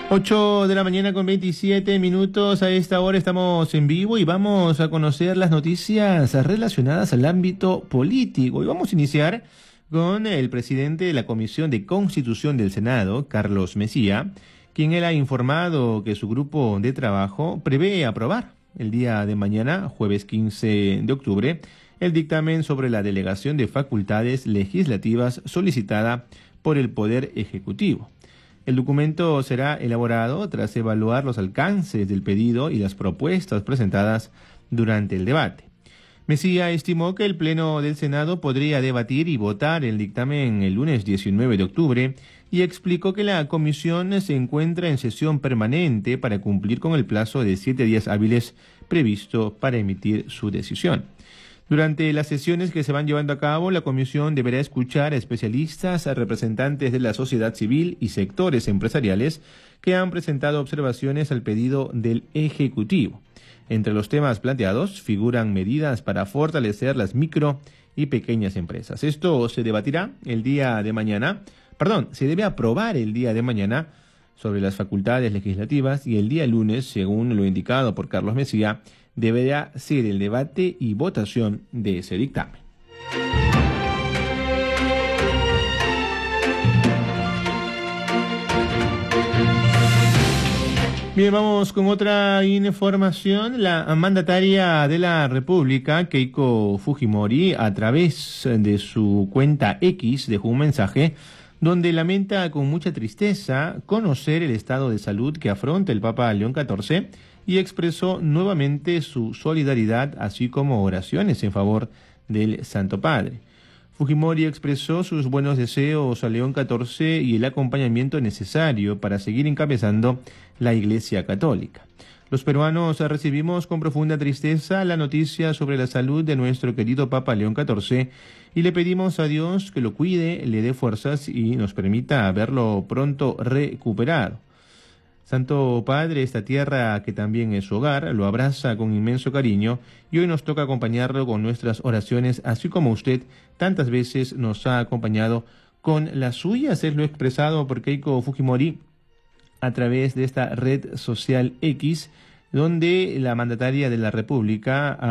8 de la mañana con 27 minutos. A esta hora estamos en vivo y vamos a conocer las noticias relacionadas al ámbito político. Y vamos a iniciar con el presidente de la Comisión de Constitución del Senado, Carlos Mejía, quien él ha informado que su grupo de trabajo prevé aprobar el día de mañana, jueves 15 de octubre, el dictamen sobre la delegación de facultades legislativas solicitada por el Poder Ejecutivo. El documento será elaborado tras evaluar los alcances del pedido y las propuestas presentadas durante el debate. Mejía estimó que el Pleno del Senado podría debatir y votar el dictamen el lunes 19 de octubre y explicó que la comisión se encuentra en sesión permanente para cumplir con el plazo de 7 días hábiles previsto para emitir su decisión. Durante las sesiones que se van llevando a cabo, la comisión deberá escuchar a especialistas, a representantes de la sociedad civil y sectores empresariales que han presentado observaciones al pedido del Ejecutivo. Entre los temas planteados figuran medidas para fortalecer las micro y pequeñas empresas. Esto se debatirá el día de mañana, se debe aprobar el día de mañana sobre las facultades legislativas y el día lunes, según lo indicado por Carlos Mejía, deberá ser el debate y votación de ese dictamen. Bien, vamos con otra información. La mandataria de la República, Keiko Fujimori, a través de su cuenta X, dejó un mensaje donde lamenta con mucha tristeza conocer el estado de salud que afronta el Papa León XIV y expresó nuevamente su solidaridad, así como oraciones en favor del Santo Padre. Fujimori expresó sus buenos deseos a León XIV y el acompañamiento necesario para seguir encabezando la Iglesia Católica. Los peruanos recibimos con profunda tristeza la noticia sobre la salud de nuestro querido Papa León XIV y le pedimos a Dios que lo cuide, le dé fuerzas y nos permita verlo pronto recuperado. Santo Padre, esta tierra que también es su hogar, lo abraza con inmenso cariño y hoy nos toca acompañarlo con nuestras oraciones, así como usted tantas veces nos ha acompañado con las suyas. Es lo expresado por Keiko Fujimori a través de esta red social X, donde la mandataria de la República